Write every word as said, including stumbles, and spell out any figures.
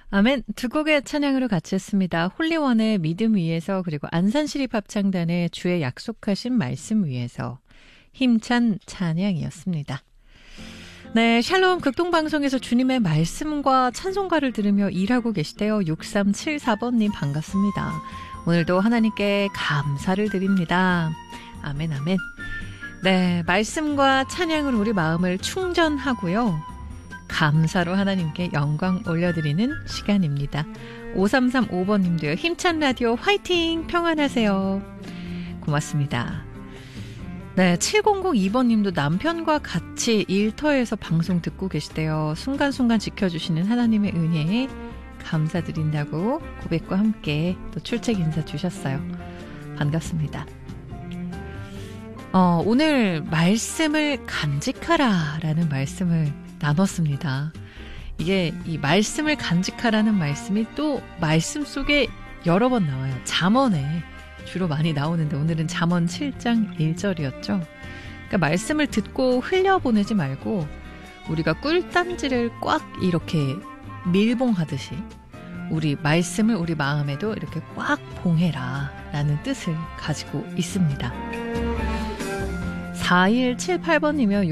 아멘. 두 곡의 찬양으로 같이 했습니다. 홀리원의 믿음 위에서, 그리고 안산시립합창단의 주의 약속하신 말씀 위에서, 힘찬 찬양이었습니다. 네, 샬롬 극동방송에서 주님의 말씀과 찬송가를 들으며 일하고 계시대요. 육삼칠사 번님 반갑습니다. 오늘도 하나님께 감사를 드립니다. 아멘, 아멘. 네, 말씀과 찬양으로 우리 마음을 충전하고요. 감사로 하나님께 영광 올려드리는 시간입니다. 오삼삼오 번님도요. 힘찬 라디오 화이팅! 평안하세요. 고맙습니다. 네, 칠공공이 번님도 남편과 같이 일터에서 방송 듣고 계시대요. 순간순간 지켜주시는 하나님의 은혜에 감사드린다고 고백과 함께 또 출첵 인사 주셨어요. 반갑습니다. 어, 오늘 말씀을 간직하라 라는 말씀을 나눴습니다. 이게 이 말씀을 간직하라는 말씀이 또 말씀 속에 여러 번 나와요. 잠언에 주로 많이 나오는데 오늘은 잠언 칠 장 일 절이었죠. 그러니까 말씀을 듣고 흘려보내지 말고 우리가 꿀단지를 꽉 이렇게 밀봉하듯이 우리 말씀을 우리 마음에도 이렇게 꽉 봉해라 라는 뜻을 가지고 있습니다. 사일칠팔 번이며